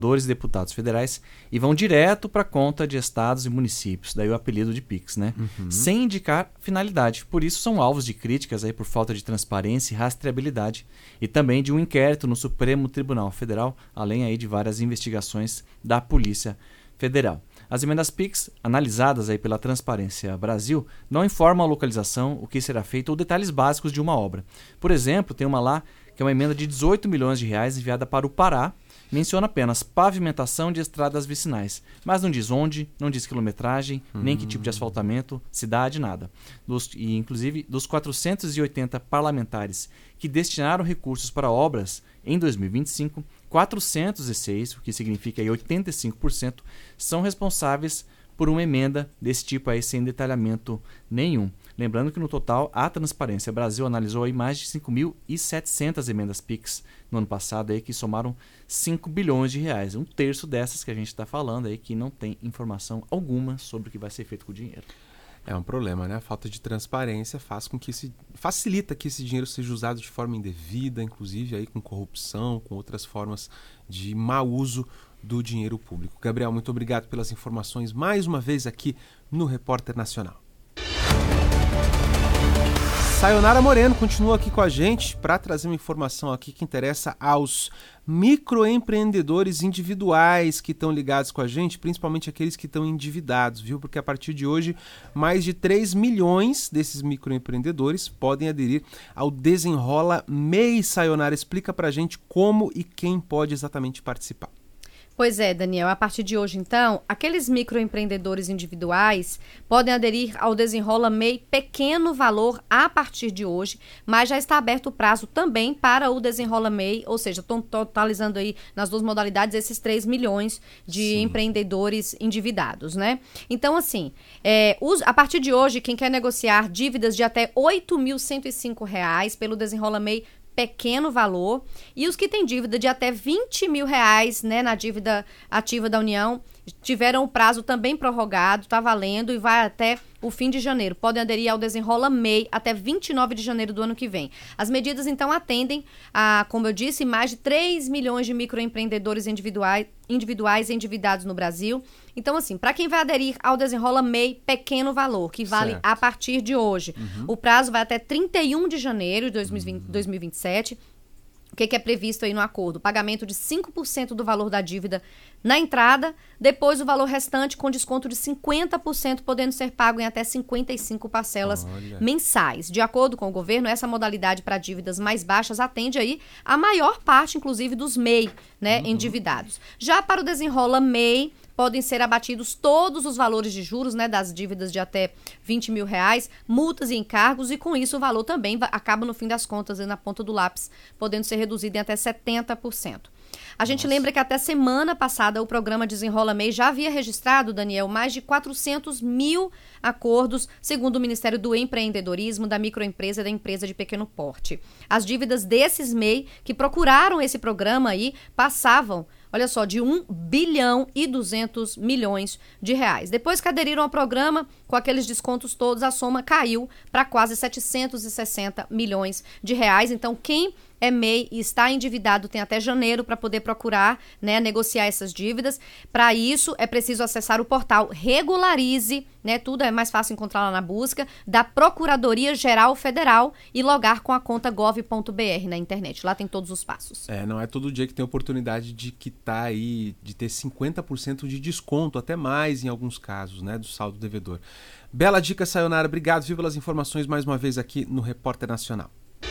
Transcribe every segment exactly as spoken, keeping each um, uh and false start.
e deputados federais e vão direto para a conta de estados e municípios, daí o apelido de Pix, né? Uhum. Sem indicar finalidade. Por isso são alvos de críticas aí por falta de transparência e rastreabilidade e também de um inquérito no Supremo Tribunal Federal, além aí de várias investigações da Polícia Federal. As emendas Pix, analisadas aí pela Transparência Brasil, não informam a localização, o que será feito ou detalhes básicos de uma obra. Por exemplo, tem uma lá que é uma emenda de dezoito milhões de reais enviada para o Pará, menciona apenas pavimentação de estradas vicinais, mas não diz onde, não diz quilometragem, hum. nem que tipo de asfaltamento, cidade, nada. Dos, e, inclusive, dos quatrocentos e oitenta parlamentares que destinaram recursos para obras em dois mil e vinte e cinco, quatrocentos e seis, o que significa aí oitenta e cinco por cento, são responsáveis por uma emenda desse tipo aí sem detalhamento nenhum. Lembrando que no total a Transparência Brasil analisou aí mais de cinco mil e setecentas emendas Pix no ano passado aí, que somaram cinco bilhões de reais. Um terço dessas que a gente está falando aí que não tem informação alguma sobre o que vai ser feito com o dinheiro. É um problema, né? A falta de transparência faz com que esse, facilita que esse dinheiro seja usado de forma indevida, inclusive aí com corrupção, com outras formas de mau uso do dinheiro público. Gabriel, muito obrigado pelas informações mais uma vez aqui no Repórter Nacional. Sayonara Moreno continua aqui com a gente para trazer uma informação aqui que interessa aos microempreendedores individuais que estão ligados com a gente, principalmente aqueles que estão endividados, viu? Porque a partir de hoje, mais de três milhões desses microempreendedores podem aderir ao Desenrola M E I. Sayonara, explica para a gente como e quem pode exatamente participar. Pois é, Daniel, a partir de hoje, então, aqueles microempreendedores individuais podem aderir ao Desenrola M E I pequeno valor a partir de hoje, mas já está aberto o prazo também para o Desenrola M E I, ou seja, estão totalizando aí nas duas modalidades esses três milhões de Sim. empreendedores endividados, né? Então, assim, é, os, a partir de hoje, quem quer negociar dívidas de até oito mil cento e cinco reais pelo Desenrola M E I pequeno valor, e os que têm dívida de até vinte mil reais, né, na dívida ativa da União, tiveram o prazo também prorrogado, está valendo e vai até o fim de janeiro. Podem aderir ao Desenrola M E I até vinte e nove de janeiro do ano que vem. As medidas, então, atendem a, como eu disse, mais de três milhões de microempreendedores individuais, individuais endividados no Brasil. Então, assim, para quem vai aderir ao Desenrola M E I pequeno valor, que vale certo. A partir de hoje, uhum. o prazo vai até trinta e um de janeiro de dois mil e vinte, uhum. dois mil e vinte e sete. O que, que é previsto aí no acordo? Pagamento de cinco por cento do valor da dívida na entrada, depois o valor restante com desconto de cinquenta por cento, podendo ser pago em até cinquenta e cinco parcelas Olha. Mensais. De acordo com o governo, essa modalidade para dívidas mais baixas atende aí a maior parte, inclusive, dos M E I, né, uhum. endividados. Já para o Desenrola M E I, podem ser abatidos todos os valores de juros, né, das dívidas de até vinte mil reais, multas e encargos, e com isso o valor também acaba no fim das contas, na ponta do lápis, podendo ser reduzido em até setenta por cento. A gente Nossa. Lembra que até semana passada o programa Desenrola M E I já havia registrado, Daniel, mais de quatrocentos mil acordos, segundo o Ministério do Empreendedorismo, da microempresa e da empresa de pequeno porte. As dívidas desses M E I que procuraram esse programa aí passavam, olha só, de um bilhão e duzentos milhões de reais. Depois que aderiram ao programa, com aqueles descontos todos, a soma caiu para quase setecentos e sessenta milhões de reais. Então, quem é M E I e está endividado tem até janeiro para poder procurar, né, negociar essas dívidas. Para isso, é preciso acessar o portal Regularize, né, tudo é mais fácil encontrar lá na busca, da Procuradoria Geral Federal e logar com a conta gov ponto br na internet. Lá tem todos os passos. É, não é todo dia que tem oportunidade de quitar aí, de ter cinquenta por cento de desconto, até mais em alguns casos, né, do saldo devedor. Bela dica, Sayonara. Obrigado, viu, pelas informações mais uma vez aqui no Repórter Nacional.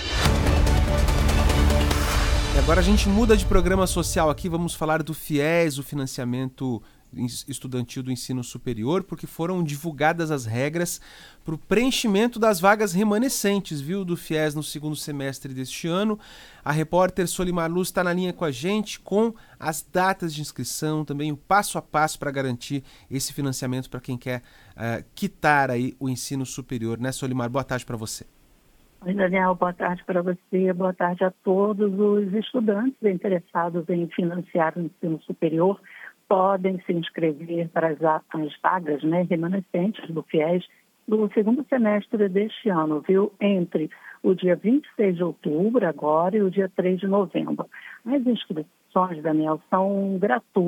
E agora a gente muda de programa social aqui, vamos falar do FIES, o financiamento estudantil do ensino superior, porque foram divulgadas as regras para o preenchimento das vagas remanescentes, viu, do FIES no segundo semestre deste ano. A repórter Solimar Luz está na linha com a gente com as datas de inscrição, também o passo a passo para garantir esse financiamento para quem quer uh, quitar aí o ensino superior, né, Solimar? Boa tarde para você. Oi, Daniel, boa tarde para você, boa tarde a todos os estudantes interessados em financiar o ensino superior. Podem se inscrever para as, as vagas, né, remanescentes do FIES do segundo semestre deste ano, viu? Entre o dia vinte e seis de outubro agora e o dia três de novembro. As inscrições, Daniel, são gratuitas.